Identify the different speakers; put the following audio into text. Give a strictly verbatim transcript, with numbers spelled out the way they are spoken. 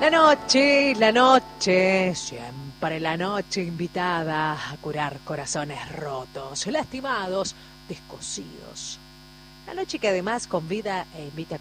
Speaker 1: La noche, la noche, siempre la noche invitada a curar corazones rotos, lastimados, descosidos. La noche que además convida e invita